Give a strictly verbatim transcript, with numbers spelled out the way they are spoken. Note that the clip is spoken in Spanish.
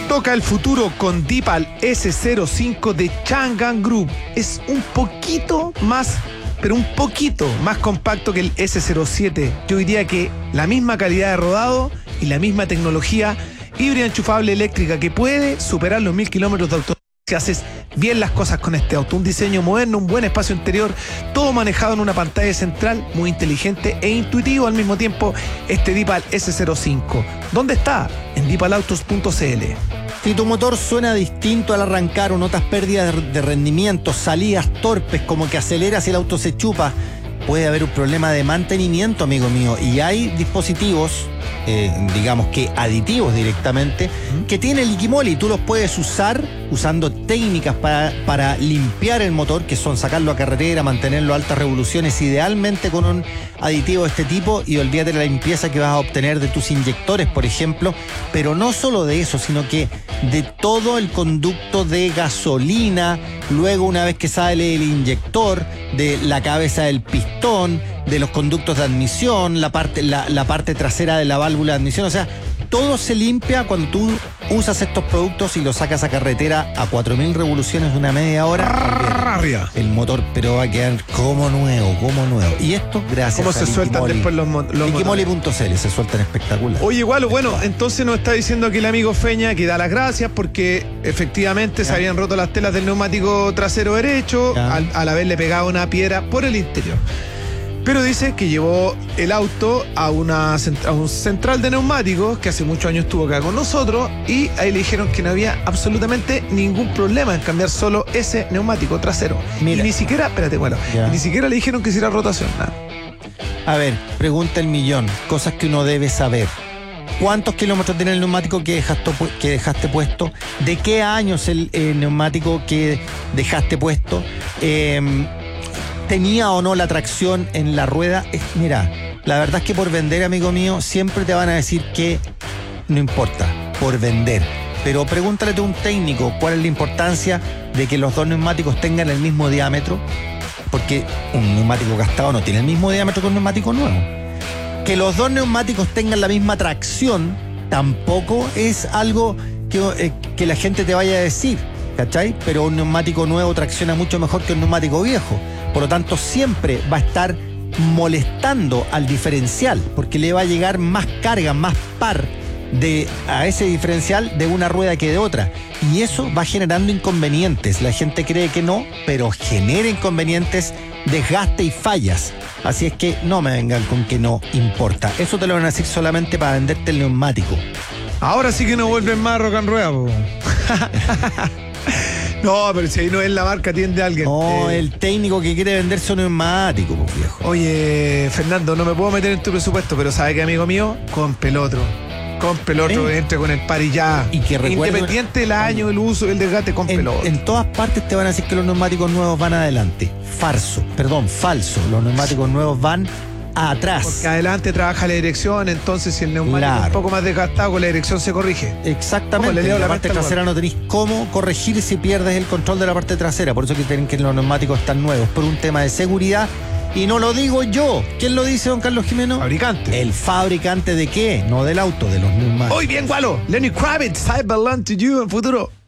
Toca el futuro con Deepal ese cero cinco de Chang'an Group. Es un poquito más, pero un poquito más compacto que el ese cero siete. Yo diría que la misma calidad de rodado y la misma tecnología híbrida enchufable eléctrica que puede superar los mil kilómetros de autonomía si haces bien las cosas con este auto. Un diseño moderno, un buen espacio interior, todo manejado en una pantalla central muy inteligente e intuitivo al mismo tiempo. Este Deepal ese cero cinco. ¿Dónde está? En deepal autos punto c l. Si tu motor suena distinto al arrancar o notas pérdidas de rendimiento, salidas torpes, como que aceleras y el auto se chupa, puede haber un problema de mantenimiento, amigo mío. Y hay dispositivos, eh, digamos que aditivos directamente, uh-huh. que tiene Liquimoli. Tú los puedes usar usando técnicas para, para limpiar el motor, que son sacarlo a carretera, mantenerlo a altas revoluciones, idealmente con un aditivo de este tipo, y olvídate de la limpieza que vas a obtener de tus inyectores, por ejemplo. Pero no solo de eso, sino que de todo el conducto de gasolina, luego una vez que sale el inyector, de la cabeza del pistón, de los conductos de admisión, la parte, la, la parte trasera de la válvula de admisión. O sea, todo se limpia cuando tú usas estos productos y los sacas a carretera a cuatro mil revoluciones de una media hora. El motor, pero va a quedar como nuevo, como nuevo. Y esto, gracias ¿Cómo a se sueltan después los, mo- los Liquimoli punto c l, se sueltan espectacular. Oye, igual, bueno, entonces nos está diciendo aquí el amigo Feña que da las gracias porque efectivamente ya. se habían roto las telas del neumático trasero derecho al, al haberle pegado una piedra por el interior. Pero dice que llevó el auto a una a un central de neumáticos que hace muchos años estuvo acá con nosotros, y ahí le dijeron que no había absolutamente ningún problema en cambiar solo ese neumático trasero. Mira. Y ni siquiera, espérate, bueno, ni siquiera le dijeron que hiciera rotación, nada. A ver, pregunta el millón, cosas que uno debe saber. ¿Cuántos kilómetros tiene el neumático que dejaste, que dejaste puesto? ¿De qué año es el eh, neumático que dejaste puesto? Eh... ¿Tenía o no la tracción en la rueda? Es, mira, la verdad es que por vender, amigo mío, siempre te van a decir que no importa, por vender. Pero pregúntale a un técnico cuál es la importancia de que los dos neumáticos tengan el mismo diámetro, porque un neumático gastado no tiene el mismo diámetro que un neumático nuevo. Que los dos neumáticos tengan la misma tracción tampoco es algo que, eh, que la gente te vaya a decir, ¿cachai? Pero un neumático nuevo tracciona mucho mejor que un neumático viejo. Por lo tanto, siempre va a estar molestando al diferencial, porque le va a llegar más carga, más par de, a ese diferencial de una rueda que de otra. Y eso va generando inconvenientes. La gente cree que no, pero genera inconvenientes, desgaste y fallas. Así es que no me vengan con que no importa. Eso te lo van a decir solamente para venderte el neumático. Ahora sí que no vuelven más rock and rueda, po. No, pero si ahí no es la marca, atiende a alguien. No, eh, el técnico que quiere venderse un neumático, pues, viejo. Oye, Fernando, no me puedo meter en tu presupuesto, pero ¿sabe qué, amigo mío? Compre el otro. Compre el otro, ¿Eh? entre con el par y ya. Y que recuerden, independiente del año, el uso, el desgaste, compre el otro. En todas partes te van a decir que los neumáticos nuevos van adelante. Falso, perdón, falso. Los neumáticos nuevos van atrás. Porque adelante trabaja la dirección, entonces si el neumático claro. es un poco más desgastado, con la dirección se corrige. Exactamente. En la parte trasera no tenéis cómo corregir si pierdes el control de la parte trasera. Por eso que tienen que los neumáticos están nuevos, por un tema de seguridad. Y no lo digo yo. ¿Quién lo dice, don Carlos Jimeno? Fabricante. ¿El fabricante de qué? No del auto, de los neumáticos. Muy bien, Gualo. Lenny Kravitz, I belong to you en futuro.